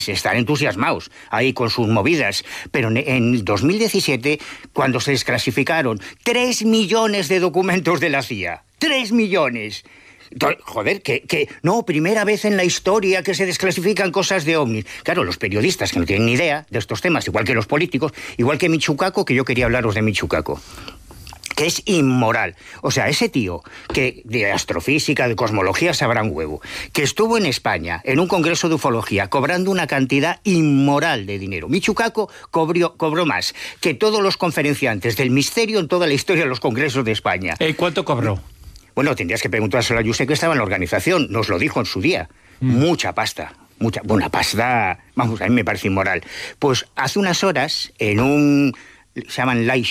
están entusiasmados ahí con sus movidas, pero en 2017, cuando se desclasificaron 3 millones de documentos de la CIA, 3 millones... Joder, no, primera vez en la historia que se desclasifican cosas de ovnis. Claro, los periodistas que no tienen ni idea de estos temas, igual que los políticos, igual que Michio, que yo quería hablaros de Michio, que es inmoral. O sea, ese tío que de astrofísica, de cosmología sabrá un huevo, que estuvo en España en un congreso de ufología cobrando una cantidad inmoral de dinero. Michio cobró más que todos los conferenciantes del misterio en toda la historia de los congresos de España. ¿Cuánto cobró? Bueno, tendrías que preguntárselo a Josep, que estaba en la organización, nos lo dijo en su día. Mucha pasta, una pasta, vamos, a mí me parece inmoral. Pues hace unas horas, en un, se llaman live